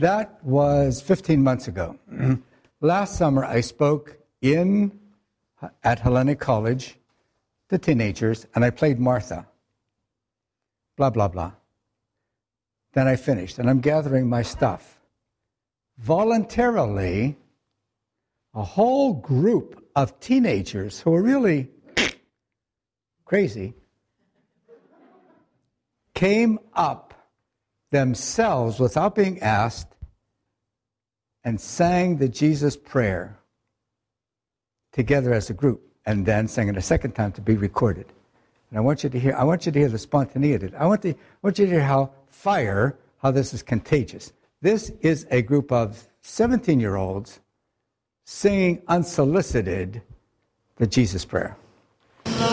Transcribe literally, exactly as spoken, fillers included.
that was fifteen months ago. Last summer, I spoke in at Hellenic College to teenagers, and I played Martha. Blah, blah, blah. Then I finished, and I'm gathering my stuff. Voluntarily, a whole group of teenagers who are really crazy came up themselves without being asked and sang the Jesus prayer together as a group, and then sang it a second time to be recorded. And I want you to hear, I want you to hear the spontaneity. I want, to, I want you to hear how fire, how this is contagious. This is a group of seventeen-year-olds singing unsolicited the Jesus prayer.